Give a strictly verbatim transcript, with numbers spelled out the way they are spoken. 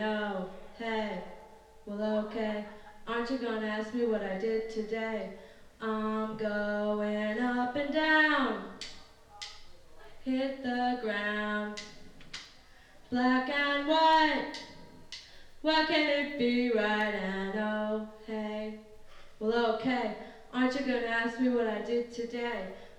Oh, hey, well, okay. Aren't you gonna ask me what I did today? I'm going up and down, hit the ground, black and white. Why can't it be right? And oh, hey, well, okay. Aren't you gonna ask me what I did today?